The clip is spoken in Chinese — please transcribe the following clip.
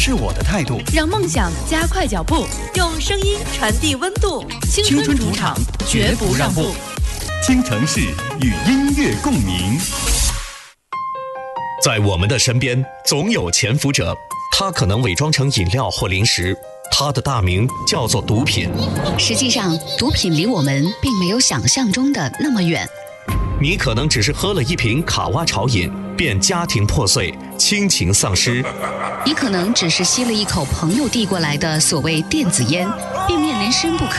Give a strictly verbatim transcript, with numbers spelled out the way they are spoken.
是我的态度， 让梦想加快脚步，用声音传递温度。青春主场，绝不让步。 京城市与音乐共鸣。 在我们的身边，总有潜伏者，他可能伪装成饮料或零食，他的大名叫做毒品。 实际上，毒品离我们并没有想象中的那么远。 你可能只是喝了一瓶卡哇潮饮，便家庭破碎，亲情丧失； 你可能只是吸了一口朋友递过来的所谓电子烟，便面临深不可